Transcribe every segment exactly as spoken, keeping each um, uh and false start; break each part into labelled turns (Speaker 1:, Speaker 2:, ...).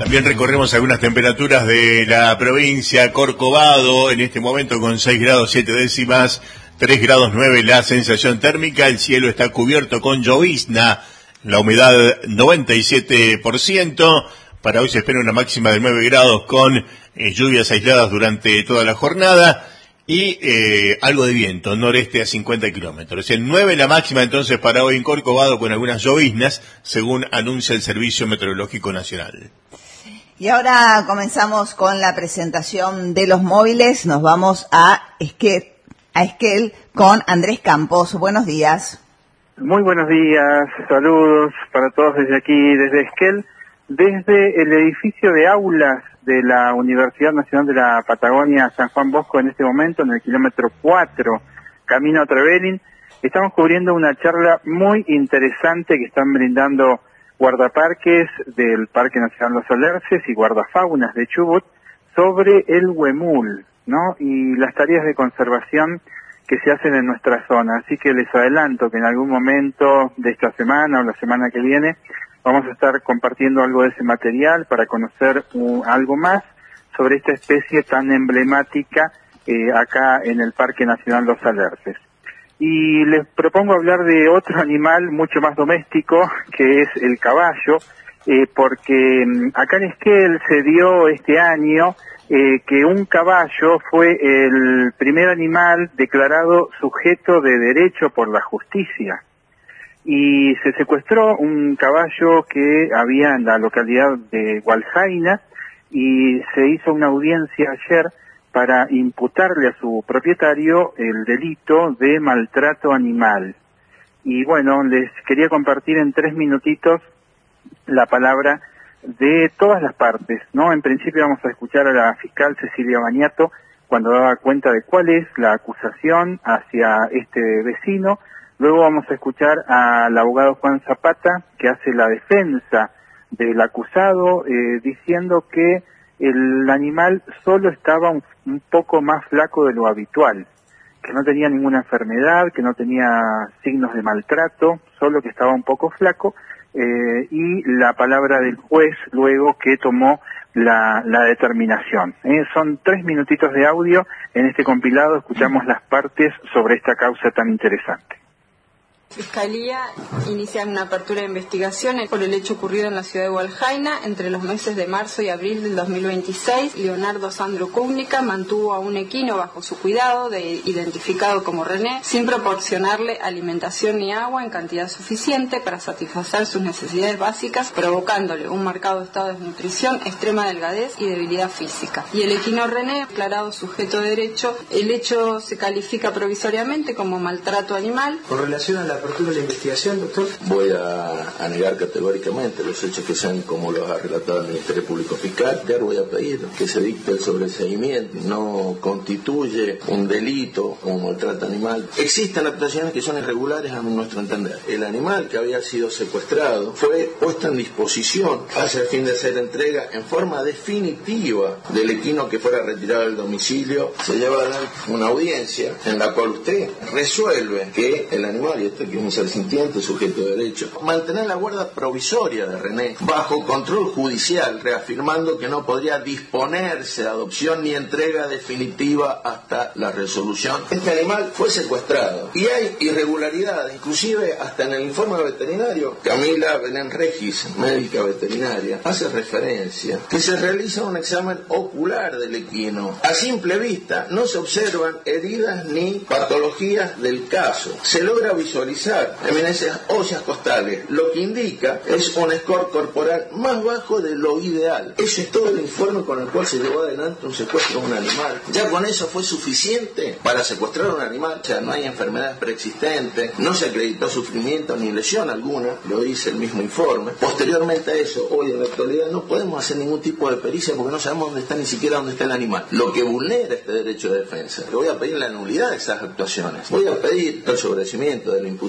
Speaker 1: También recorremos algunas temperaturas de la provincia. Corcovado en este momento con seis grados siete décimas, tres grados nueve la sensación térmica. El cielo está cubierto con llovizna, la humedad noventa y siete por ciento. Para hoy se espera una máxima de nueve grados con eh, lluvias aisladas durante toda la jornada y eh, algo de viento, noreste a cincuenta kilómetros. En nueve la máxima entonces para hoy en Corcovado con algunas lloviznas, según anuncia el Servicio Meteorológico Nacional.
Speaker 2: Y ahora comenzamos con la presentación de los móviles. Nos vamos a Esquel, a Esquel con Andrés Campos. Buenos días.
Speaker 3: Muy buenos días, saludos para todos desde aquí, desde Esquel, desde el edificio de aulas de la Universidad Nacional de la Patagonia San Juan Bosco en este momento, en el kilómetro cuatro, camino a Trevelin. Estamos cubriendo una charla muy interesante que están brindando guardaparques del Parque Nacional Los Alerces y guardafaunas de Chubut sobre el huemul, ¿no? Y las tareas de conservación que se hacen en nuestra zona. Así que les adelanto que en algún momento de esta semana o la semana que viene vamos a estar compartiendo algo de ese material para conocer uh, algo más sobre esta especie tan emblemática eh, acá en el Parque Nacional Los Alerces. Y les propongo hablar de otro animal mucho más doméstico, que es el caballo, eh, porque acá en Esquel se dio este año eh, que un caballo fue el primer animal declarado sujeto de derecho por la justicia. Y se secuestró un caballo que había en la localidad de Hualjaina y se hizo una audiencia ayer para imputarle a su propietario el delito de maltrato animal. Y bueno, les quería compartir en tres minutitos la palabra de todas las partes, ¿no? En principio vamos a escuchar a la fiscal Cecilia Bañato cuando daba cuenta de cuál es la acusación hacia este vecino. Luego vamos a escuchar al abogado Juan Zapata, que hace la defensa del acusado, eh, diciendo que el animal solo estaba un, un poco más flaco de lo habitual, que no tenía ninguna enfermedad, que no tenía signos de maltrato, solo que estaba un poco flaco, eh, y la palabra del juez luego que tomó la, la determinación. Eh, son tres minutitos de audio, en este compilado escuchamos las partes sobre esta causa tan interesante.
Speaker 4: Fiscalía inicia una apertura de investigación por el hecho ocurrido en la ciudad de Hualjaina entre los meses de marzo y abril del dos mil veintiséis. Leonardo Sandro Cúnica mantuvo a un equino bajo su cuidado, de, identificado como René, sin proporcionarle alimentación ni agua en cantidad suficiente para satisfacer sus necesidades básicas, provocándole un marcado estado de desnutrición, extrema delgadez y debilidad física. Y el equino René, declarado sujeto de derecho, el hecho se califica provisoriamente como maltrato animal.
Speaker 5: Con relación a la apertura de la investigación, doctor, voy a, a negar categóricamente los hechos que sean como los ha relatado el Ministerio Público Fiscal. Ya voy a pedir que se dicte el sobreseimiento. No constituye un delito como maltrato animal. Existen actuaciones que son irregulares a nuestro entender. El animal que había sido secuestrado fue puesto en disposición hacia el fin de hacer entrega en forma definitiva del equino que fuera retirado del domicilio. Se lleva a dar una audiencia en la cual usted resuelve que el animal, y esto que es un ser sintiente, sujeto de derecho, mantener la guarda provisoria de René bajo control judicial, reafirmando que no podría disponerse de adopción ni entrega definitiva hasta la resolución. Este animal fue secuestrado y hay irregularidades, inclusive hasta en el informe veterinario. Camila Belén Regis, médica veterinaria, hace referencia que se realiza un examen ocular del equino. A simple vista no se observan heridas ni patologías del caso. Se logra visualizar eminencias óseas costales, lo que indica es un score corporal más bajo de lo ideal. Ese es todo el informe con el cual se llevó adelante un secuestro de un animal. Ya con eso fue suficiente para secuestrar a un animal. O sea, no hay enfermedades preexistentes, no se acreditó sufrimiento ni lesión alguna, lo dice el mismo informe. Posteriormente a eso, hoy en la actualidad no podemos hacer ningún tipo de pericia porque no sabemos dónde está, ni siquiera dónde está el animal, lo que vulnera este derecho de defensa. Le voy a pedir la nulidad de esas actuaciones. Voy a pedir el sobreseimiento del imputado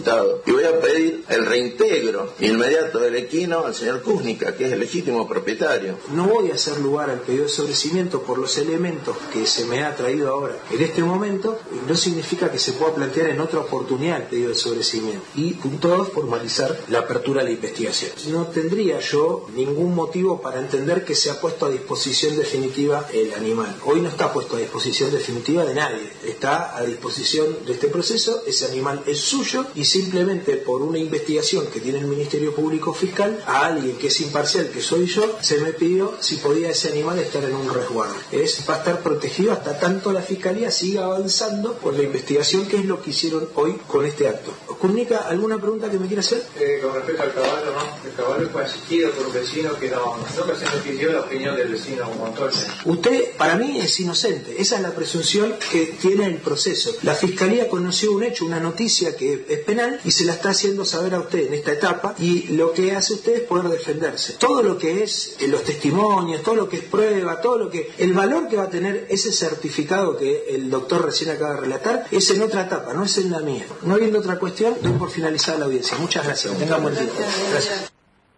Speaker 5: diputado. Y voy a pedir el reintegro inmediato del equino al señor Kuznica, que es el legítimo propietario.
Speaker 6: No voy a hacer lugar al pedido de sobreseimiento por los elementos que se me ha traído ahora. En este momento no significa que se pueda plantear en otra oportunidad el pedido de sobreseimiento. Y punto dos, formalizar la apertura de la investigación. No tendría yo ningún motivo para entender que se ha puesto a disposición definitiva el animal. Hoy no está puesto a disposición definitiva de nadie. Está a disposición de este proceso, ese animal es suyo y simplemente por una investigación que tiene el Ministerio Público Fiscal, a alguien que es imparcial, que soy yo, se me pidió si podía ese animal estar en un resguardo. Es, va a estar protegido hasta tanto la Fiscalía siga avanzando con la investigación, que es lo que hicieron hoy con este acto. ¿Comunica alguna pregunta que me quiera hacer?
Speaker 7: Eh, con respecto al caballo, ¿no? El caballo fue asistido por un vecino que no, no se nos pidió la opinión del vecino Montoya.
Speaker 6: Usted, para mí, es inocente. Esa es la presunción que tiene el proceso. La Fiscalía conoció un hecho, una noticia que es penal y se la está haciendo saber a usted en esta etapa, y lo que hace usted es poder defenderse. Todo lo que es eh, los testimonios, todo lo que es prueba, todo lo que... El valor que va a tener ese certificado que el doctor recién acaba de relatar es en otra etapa, no es en la mía. No habiendo otra cuestión, doy por finalizada la audiencia. Muchas gracias. Tengan buen día. Gracias.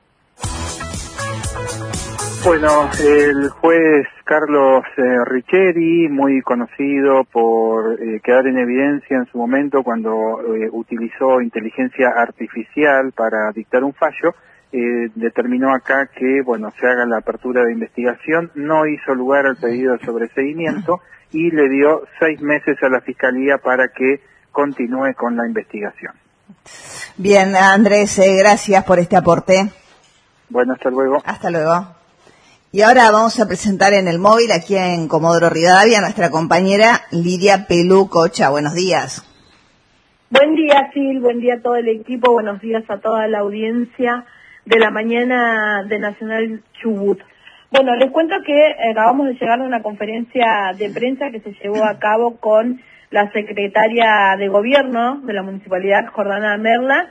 Speaker 3: Bueno, el juez Carlos eh, Richeri, muy conocido por eh, quedar en evidencia en su momento cuando eh, utilizó inteligencia artificial para dictar un fallo, eh, determinó acá que, bueno, se haga la apertura de investigación, no hizo lugar al pedido de sobreseimiento y le dio seis meses a la Fiscalía para que continúe con la investigación.
Speaker 2: Bien, Andrés, eh, gracias por este aporte.
Speaker 3: Bueno, hasta luego.
Speaker 2: Hasta luego. Y ahora vamos a presentar en el móvil, aquí en Comodoro Rivadavia, a nuestra compañera Lidia Pelú Cocha. Buenos días.
Speaker 8: Buen día, Sil, buen día a todo el equipo, buenos días a toda la audiencia de la mañana de Nacional Chubut. Bueno, les cuento que acabamos de llegar a una conferencia de prensa que se llevó a cabo con la secretaria de Gobierno de la Municipalidad, Jordana Merla,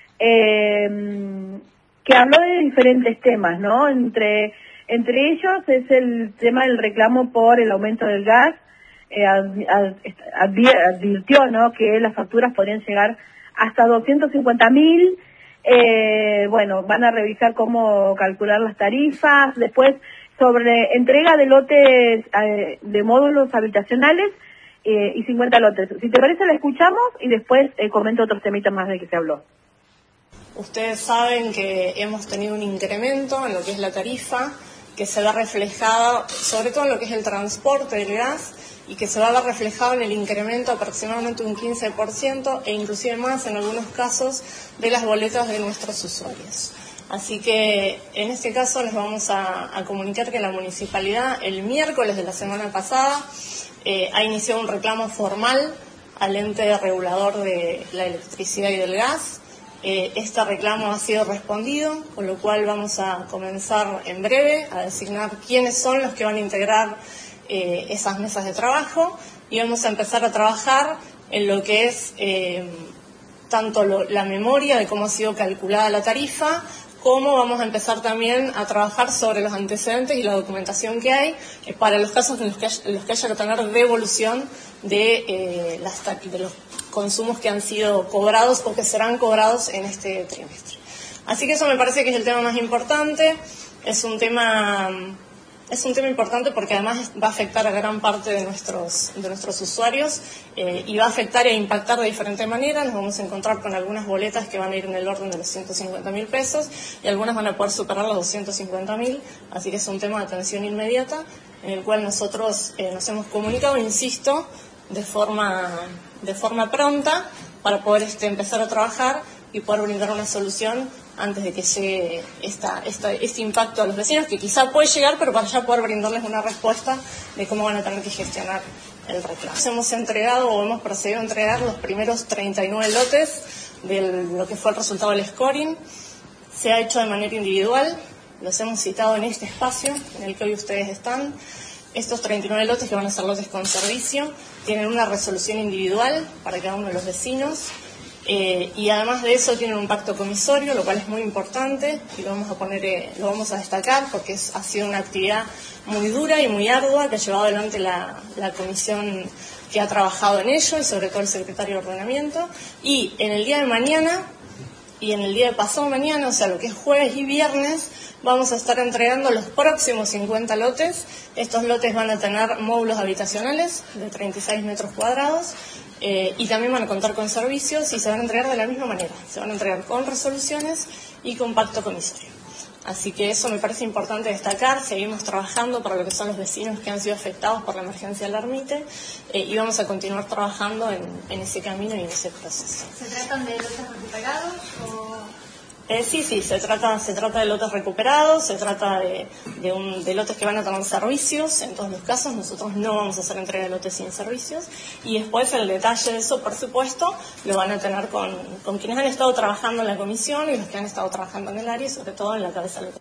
Speaker 8: eh, que habló de diferentes temas, ¿no? Entre... Entre ellos es el tema del reclamo por el aumento del gas. Eh, advirtió, ¿no?, que las facturas podrían llegar hasta doscientos cincuenta mil. Eh, bueno, van a revisar cómo calcular las tarifas. Después, sobre entrega de lotes eh, de módulos habitacionales eh, y cincuenta lotes. Si te parece, la escuchamos y después eh, comento otros temitas más de que se habló.
Speaker 9: Ustedes saben que hemos tenido un incremento en lo que es la tarifa, que se ve reflejada sobre todo en lo que es el transporte del gas y que se va a ver reflejado en el incremento aproximadamente un quince por ciento e inclusive más en algunos casos de las boletas de nuestros usuarios. Así que en este caso les vamos a, a comunicar que la municipalidad el miércoles de la semana pasada eh, ha iniciado un reclamo formal al ente regulador de la electricidad y del gas. Eh, este reclamo ha sido respondido, con lo cual vamos a comenzar en breve a designar quiénes son los que van a integrar eh, esas mesas de trabajo y vamos a empezar a trabajar en lo que es eh, tanto lo, la memoria de cómo ha sido calculada la tarifa, como vamos a empezar también a trabajar sobre los antecedentes y la documentación que hay eh, para los casos en los que, hay, en los que haya que tener devolución de, eh, las, de los consumos que han sido cobrados o que serán cobrados en este trimestre. Así que eso me parece que es el tema más importante. Es un tema, es un tema importante porque además va a afectar a gran parte de nuestros, de nuestros usuarios eh, y va a afectar e impactar de diferente manera. Nos vamos a encontrar con algunas boletas que van a ir en el orden de los ciento cincuenta mil pesos y algunas van a poder superar los doscientos cincuenta mil. Así que es un tema de atención inmediata en el cual nosotros eh, nos hemos comunicado, insisto, de forma... de forma pronta para poder este, empezar a trabajar y poder brindar una solución antes de que llegue esta, esta, este impacto a los vecinos, que quizá puede llegar, pero para ya poder brindarles una respuesta de cómo van a tener que gestionar el reclamo. Hemos entregado o hemos procedido a entregar los primeros treinta y nueve lotes de lo que fue el resultado del scoring. Se ha hecho de manera individual, los hemos citado en este espacio en el que hoy ustedes están. Estos treinta y nueve lotes, que van a ser lotes con servicio, tienen una resolución individual para cada uno de los vecinos Eh, y además de eso tienen un pacto comisorio, lo cual es muy importante y lo vamos a poner, eh, lo vamos a destacar porque es, ha sido una actividad muy dura y muy ardua que ha llevado adelante la, la comisión que ha trabajado en ello y sobre todo el secretario de Ordenamiento. Y en el día de mañana y en el día de pasado mañana, o sea, lo que es jueves y viernes, vamos a estar entregando los próximos cincuenta lotes. Estos lotes van a tener módulos habitacionales de treinta y seis metros cuadrados eh, y también van a contar con servicios y se van a entregar de la misma manera. Se van a entregar con resoluciones y con pacto comisario. Así que eso me parece importante destacar. Seguimos trabajando para lo que son los vecinos que han sido afectados por la emergencia del Ermite eh, y vamos a continuar trabajando en, en ese camino y en ese proceso.
Speaker 10: ¿Se tratan de lotes recuperados o...?
Speaker 9: Eh, sí, sí, se trata, se trata de lotes recuperados, se trata de, de, un, de lotes que van a tener servicios. En todos los casos nosotros no vamos a hacer entrega de lotes sin servicios y después el detalle de eso, por supuesto, lo van a tener con, con quienes han estado trabajando en la comisión y los que han estado trabajando en el área y sobre todo en la cabeza local.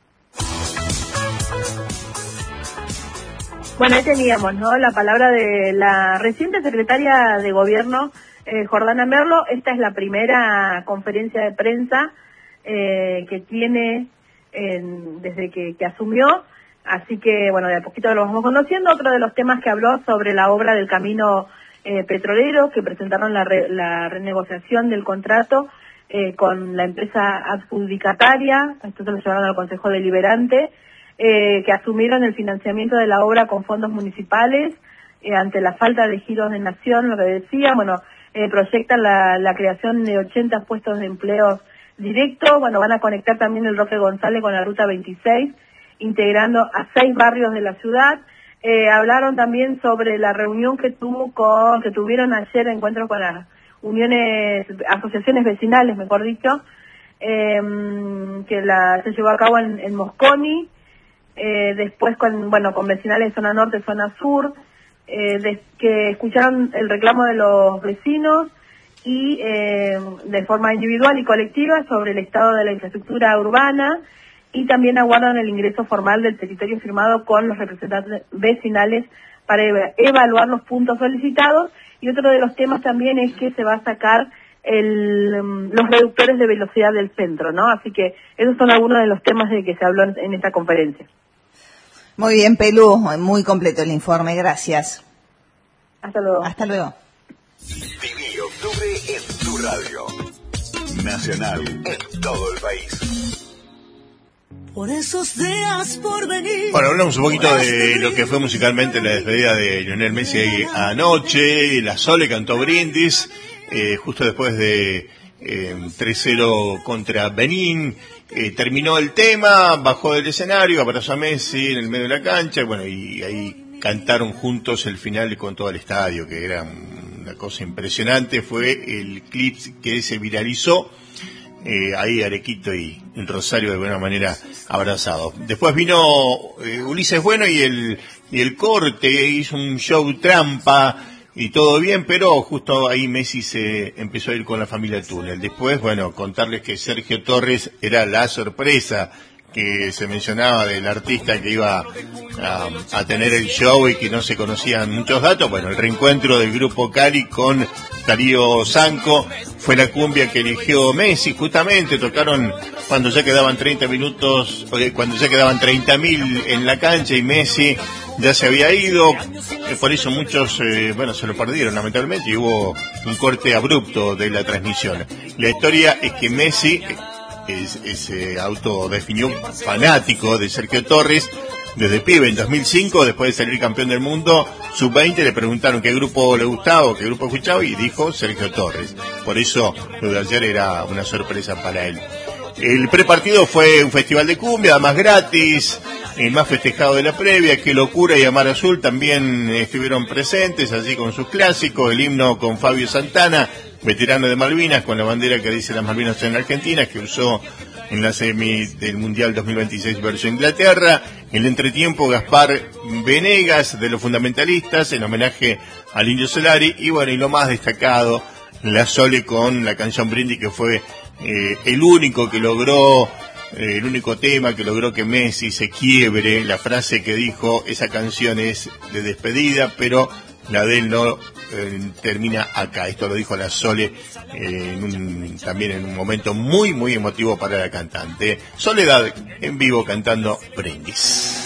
Speaker 8: Bueno, ahí teníamos, ¿no?, la palabra de la reciente secretaria de Gobierno, eh, Jordana Merlo. Esta es la primera conferencia de prensa Eh, que tiene eh, desde que, que asumió, así que bueno, de a poquito lo vamos conociendo. Otro de los temas que habló sobre la obra del camino eh, petrolero, que presentaron la, re, la renegociación del contrato eh, con la empresa adjudicataria, esto se lo llevaron al Consejo Deliberante, eh, que asumieron el financiamiento de la obra con fondos municipales eh, ante la falta de giros de nación, lo que decía, bueno, eh, proyectan la, la creación de ochenta puestos de empleo directo. Bueno, van a conectar también el Roque González con la Ruta veintiséis, integrando a seis barrios de la ciudad. Eh, hablaron también sobre la reunión que tuvo con, que tuvieron ayer, encuentro con las uniones, asociaciones vecinales, mejor dicho, eh, que la, se llevó a cabo en, en Mosconi, eh, después con, bueno, con vecinales de zona norte, zona sur, eh, de, que escucharon el reclamo de los vecinos y eh, de forma individual y colectiva sobre el estado de la infraestructura urbana, y también aguardan el ingreso formal del territorio firmado con los representantes vecinales para ev- evaluar los puntos solicitados. Y otro de los temas también es que se va a sacar el, um, los reductores de velocidad del centro, ¿no? Así que esos son algunos de los temas de que se habló en, en esta conferencia.
Speaker 2: Muy bien, Pelu, muy completo el informe, gracias.
Speaker 8: Hasta luego.
Speaker 2: Hasta luego.
Speaker 11: Viví octubre en tu radio. Nacional en todo el país.
Speaker 12: Por esos días por venir.
Speaker 1: Bueno, hablamos un poquito de lo que fue musicalmente la despedida de Lionel Messi anoche. La Sole cantó Brindis, eh, justo después de eh, tres cero contra Benín. Eh, terminó el tema, bajó del escenario, abrazó a Messi en el medio de la cancha, bueno, y ahí cantaron juntos el final con todo el estadio, que era una cosa impresionante. Fue el clip que se viralizó, eh, ahí Arequito y el Rosario de buena manera abrazados. Después vino eh, Ulises Bueno y el y el corte, hizo un show trampa y todo bien, pero justo ahí Messi se empezó a ir con la familia Túnel. Después, bueno, contarles que Sergio Torres era la sorpresa que se mencionaba del artista que iba a, a tener el show y que no se conocían muchos datos. Bueno, el reencuentro del grupo Cali con Darío Zanco fue la cumbia que eligió Messi. Justamente tocaron cuando ya quedaban treinta minutos, cuando ya quedaban treinta mil en la cancha y Messi ya se había ido. Por eso muchos, eh, bueno, se lo perdieron lamentablemente y hubo un corte abrupto de la transmisión. La historia es que Messi Es, se autodefinió fanático de Sergio Torres desde pibe. En dos mil cinco, después de salir campeón del mundo sub veinte, le preguntaron qué grupo le gustaba o qué grupo escuchaba y dijo Sergio Torres. Por eso lo de ayer era una sorpresa para él. El prepartido fue un festival de cumbia, además gratis, el más festejado de la previa. Qué Locura y Amar Azul también estuvieron presentes allí con sus clásicos, el himno con Fabio Santana, veterano de Malvinas, con la bandera que dice las Malvinas en Argentina, que usó en la semi del Mundial dos mil veintiséis versus Inglaterra. El entretiempo, Gaspar Venegas de los Fundamentalistas, en homenaje al Indio Solari. Y bueno, y lo más destacado, la Sole con la canción Brindis, que fue eh, el único que logró, eh, el único tema que logró que Messi se quiebre. La frase que dijo, esa canción es de despedida, pero la de él no eh, termina acá. Esto lo dijo la Sole eh, en un, también en un momento muy, muy emotivo para la cantante. Soledad en vivo cantando Brindis.